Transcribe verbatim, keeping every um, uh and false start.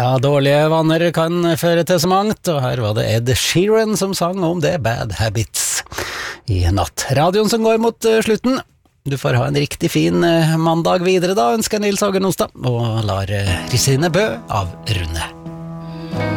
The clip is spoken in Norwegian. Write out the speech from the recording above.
Ja, dårlige vaner kan føre til så mangt, og her var det Ed Sheeran som sang om det, Bad Habits, i natt. Radioen som går mot uh, slutten. Du får ha en riktig fin uh, mandag videre da, ønsker Nils Hagen Ostad, og lar uh, Risine Bø avrunde.